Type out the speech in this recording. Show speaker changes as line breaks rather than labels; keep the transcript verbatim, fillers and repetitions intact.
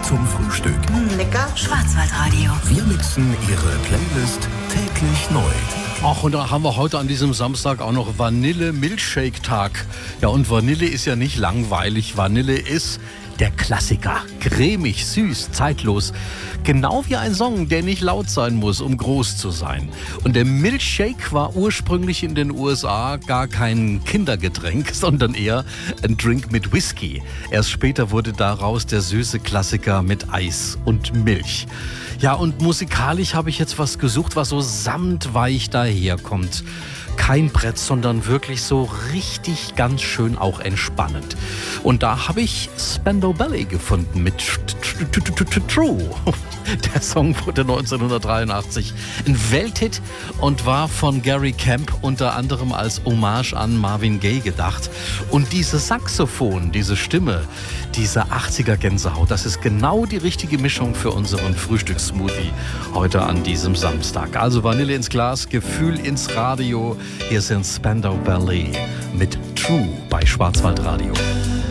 zum Frühstück.
Lecker.
Schwarzwaldradio.
Wir mixen Ihre Playlist täglich neu.
Ach, und da haben wir heute an diesem Samstag auch noch Vanille-Milchshake-Tag. Ja, und Vanille ist ja nicht langweilig. Vanille ist der Klassiker. Cremig, süß, zeitlos. Genau wie ein Song, der nicht laut sein muss, um groß zu sein. Und der Milchshake war ursprünglich in den U S A gar kein Kindergetränk, sondern eher ein Drink mit Whisky. Erst später wurde daraus der süße Klassiker mit Eis und Milch. Ja, und musikalisch habe ich jetzt was gesucht, was so samtweich daherkommt. Kein Brett, sondern wirklich so richtig ganz schön auch entspannend. Und da habe ich Spandau Ballet gefunden mit True. Der Song wurde neunzehnhundertdreiundachtzig ein Welthit und war von Gary Camp unter anderem als Hommage an Marvin Gaye gedacht. Und dieses Saxophon, diese Stimme, diese achtziger-Gänsehaut, das ist genau die richtige Mischung für unseren Frühstückssmoothie heute an diesem Samstag. Also Vanille ins Glas, Gefühl ins Radio. Hier sind Spandau Ballet mit True bei Schwarzwaldradio.